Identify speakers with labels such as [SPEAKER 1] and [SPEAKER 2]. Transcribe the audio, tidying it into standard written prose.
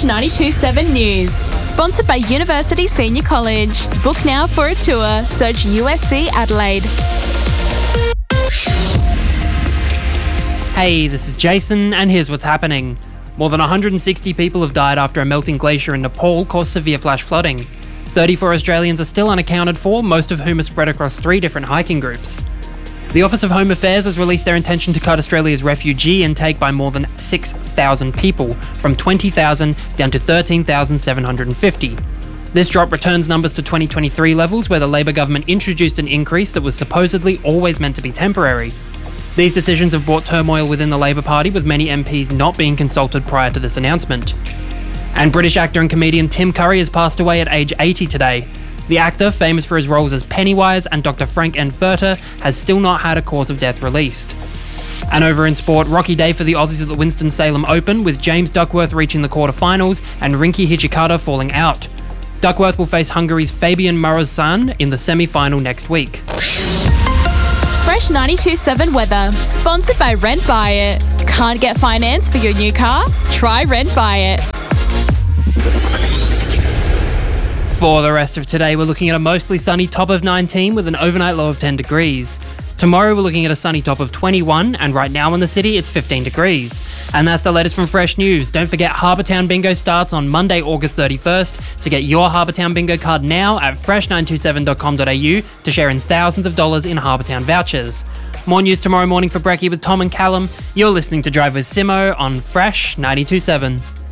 [SPEAKER 1] Fresh 92.7 News. Sponsored by University Senior College. Book now for a tour. Search USC Adelaide.
[SPEAKER 2] Hey, this is Jason, and here's what's happening. More than 160 people have died after a melting glacier in Nepal caused severe flash flooding. 34 Australians are still unaccounted for, most of whom are spread across 3 different hiking groups. The Office of Home Affairs has released their intention to cut Australia's refugee intake by more than 6,000 people, from 20,000 down to 13,750. This drop returns numbers to 2023 levels, where the Labor government introduced an increase that was supposedly always meant to be temporary. These decisions have brought turmoil within the Labor Party, with many MPs not being consulted prior to this announcement. And British actor and comedian Tim Curry has passed away at age 80 today. The actor, famous for his roles as Pennywise and Dr. Frank-N-Furter, has still not had a cause of death released. And over in sport, rocky day for the Aussies at the Winston-Salem Open, with James Duckworth reaching the quarterfinals and Rinky Hijikata falling out. Duckworth will face Hungary's Fabian Marozsan in the semi-final next week.
[SPEAKER 1] Fresh 92.7 weather. Sponsored by Rent Buy It. Can't get finance for your new car? Try Rent Buy It.
[SPEAKER 2] For the rest of today, we're looking at a mostly sunny top of 19 with an overnight low of 10 degrees. Tomorrow, we're looking at a sunny top of 21, and right now in the city, it's 15 degrees. And that's the latest from Fresh News. Don't forget, Harbour Town Bingo starts on Monday, August 31st, so get your Harbour Town Bingo card now at fresh927.com.au to share in thousands of dollars in Harbour Town vouchers. More news tomorrow morning for Brekkie with Tom and Callum. You're listening to Drive with Simo on Fresh 92.7.